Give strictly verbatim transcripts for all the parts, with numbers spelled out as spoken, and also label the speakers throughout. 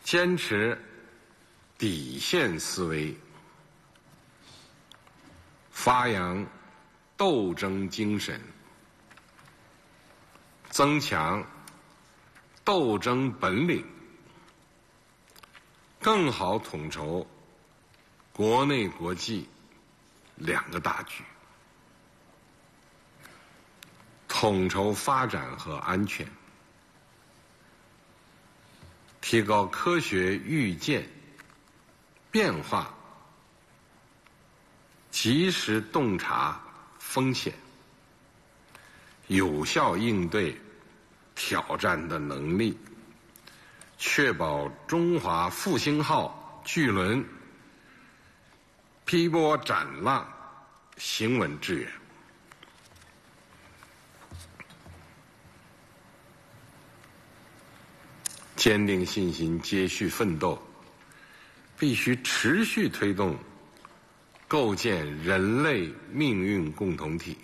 Speaker 1: 坚持底线思维，发扬斗争精神，增强斗争本领，更好统筹国内国际两个大局，统筹发展和安全，提高科学预见、变化、及时洞察风险、有效应对挑战的能力，确保中华复兴号巨轮劈波斩浪，行稳致远。坚定信心，接续奋斗，必须持续推动构建人类命运共同体。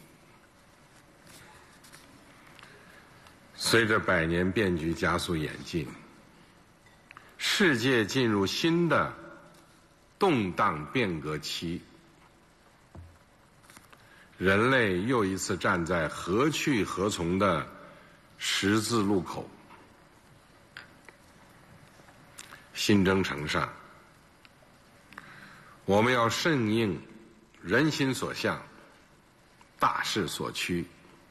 Speaker 1: 随着百年变局加速演进，世界进入新的动荡变革期，人类又一次站在何去何从的十字路口。新征程上，我们要顺应人心所向、大势所趋，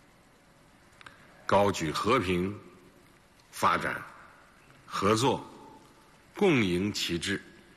Speaker 1: 高举和平、发展、合作、共赢旗帜，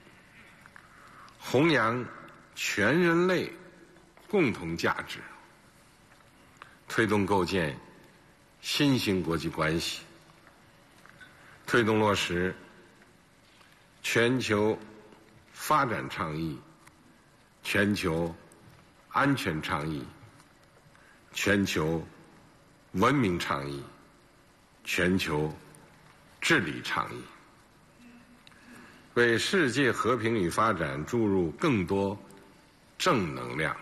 Speaker 1: 弘扬全人类共同价值，推动构建新型国际关系，推动落实全球发展倡议、全球安全倡议、全球文明倡议、全球治理倡议，为世界和平与发展注入更多正能量。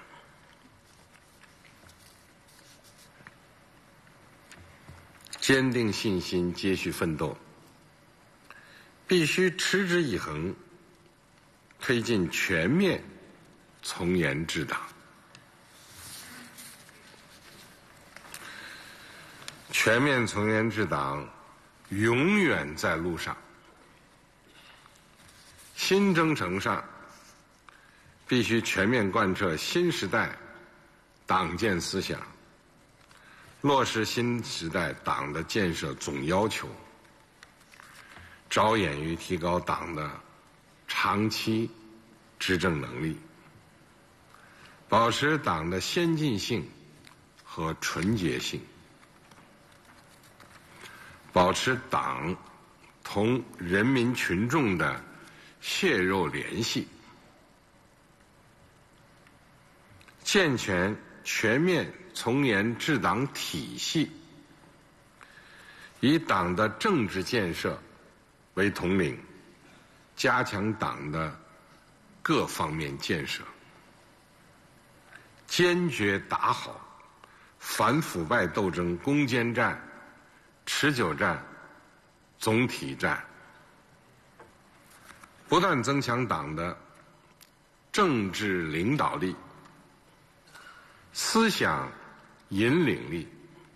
Speaker 1: 坚定信心，接续奋斗，必须持之以恒，推进全面从严治党。全面从严治党永远在路上。新征程上，必须全面贯彻新时代党建思想，落实新时代党的建设总要求，着眼于提高党的长期执政能力，保持党的先进性和纯洁性，保持党同人民群众的血肉联系，健全全面从严治党体系，以党的政治建设为统领，加强党的各方面建设，坚决打好反腐败斗争攻坚战、持久战、总体战，不断增强党的政治领导力、思想引领力、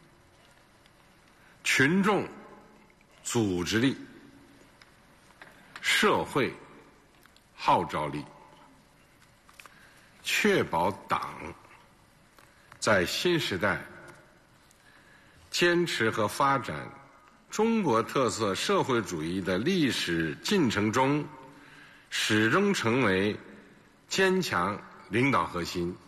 Speaker 1: 群众组织力、社会号召力，确保党在新时代坚持和发展中国特色社会主义的历史进程中，始终成为坚强领导核心、